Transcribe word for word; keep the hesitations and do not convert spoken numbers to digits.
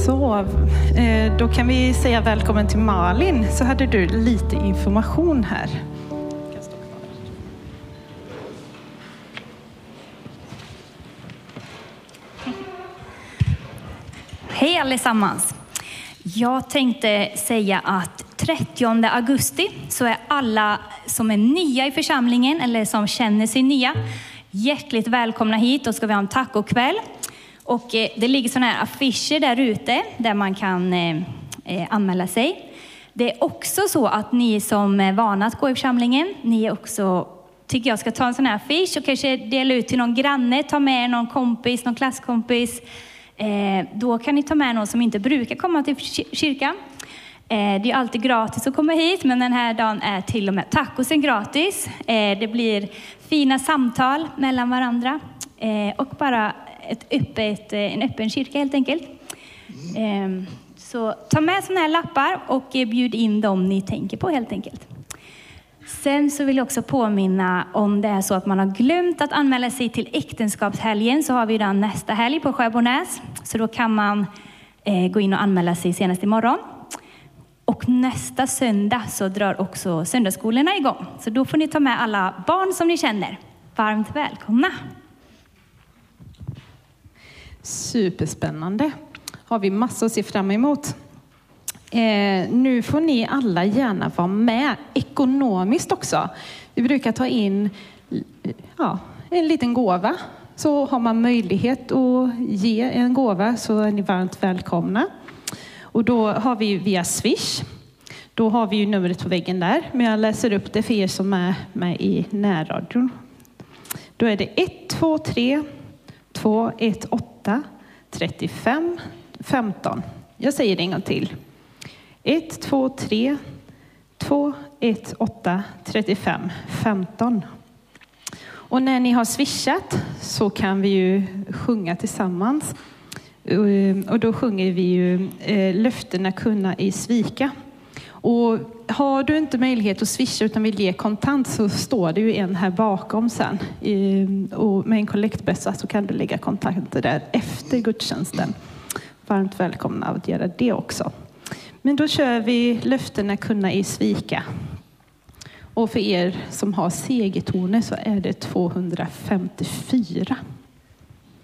Så, eh, då kan vi säga välkommen till Malin. Så hade du lite information här. Hej allesammans. Jag tänkte säga att trettionde augusti så är alla som är nya i församlingen eller som känner sig nya hjärtligt välkomna hit. Då ska vi ha en tacokväll. Och eh, det ligger såna här affischer där ute där man kan eh, anmäla sig. Det är också så att ni som är vana att gå i församlingen, ni också tycker jag ska ta en sån här affisch och kanske dela ut till någon granne, ta med någon kompis, någon klasskompis. Eh, då kan ni ta med någon som inte brukar komma till kyrkan. Eh, det är alltid gratis att komma hit, men den här dagen är till och med tacosen gratis. Eh, det blir fina samtal mellan varandra eh, och bara ett öppet, en öppen kyrka helt enkelt. Eh, så ta med såna här lappar och eh, bjud in dem ni tänker på helt enkelt. Sen så vill jag också påminna om det är så att man har glömt att anmäla sig till äktenskapshelgen, så har vi den nästa helg på Sjöbornäs. Så då kan man eh, gå in och anmäla sig senast imorgon. Och nästa söndag så drar också söndagsskolorna igång. Så då får ni ta med alla barn som ni känner. Varmt välkomna! Superspännande. Har vi massor att se fram emot. Eh, nu får ni alla gärna vara med ekonomiskt också. Vi brukar ta in ja, en liten gåva. Så har man möjlighet att ge en gåva så är ni varmt välkomna. Och då har vi via Swish. Då har vi ju numret på väggen där. Men jag läser upp det för er som är med i närradion. Då är det ett två tre två ett åtta tre fem femton. Jag säger det en gång till. ett två tre två ett åtta tre fem femton. Och när ni har swishat så kan vi ju sjunga tillsammans. Och då sjunger vi ju löftena kunna i svika. Och har du inte möjlighet att swisha utan vill ge kontant så står det ju en här bakom sen. Och med en kollektbössa så kan du lägga kontanter där efter gudstjänsten. Varmt välkomna att göra det också. Men då kör vi löftena kunna i svika. Och för er som har segertoner så är det tvåhundrafemtiofyra.